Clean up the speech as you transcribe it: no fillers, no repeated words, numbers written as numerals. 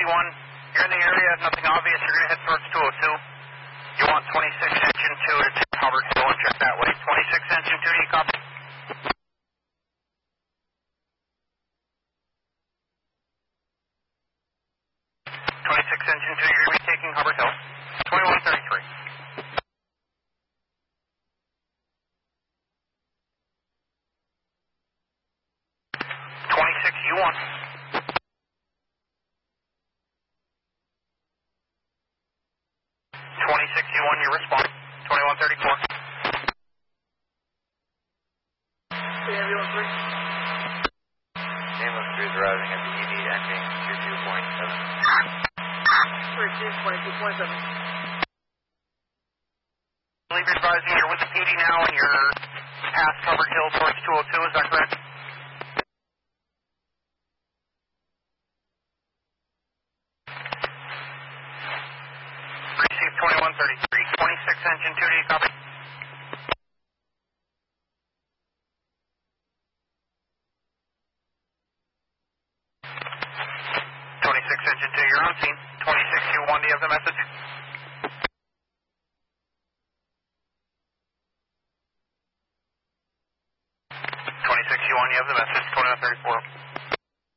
You1, you're in the area, nothing obvious, you're going to head towards 202. You want 26 engine 2 to take Hubbard Hill and check that way. 26 engine 2, do you copy? 26 engine 2, you're going to be taking Hubbard Hill. 2133. 26 U1. 26 U1, you respond. 2134. AM1 3 is arriving at the ED ending 22.7. 13.2.7. I believe you're advising you're with the PD now and you're past Hubbard Hill towards 202, is that correct? Receive 2133. 26 engine 2, do you copy? 26 engine 2, you're on scene. 26 U1, do you have the message? 26 U1, you have the message. 2134.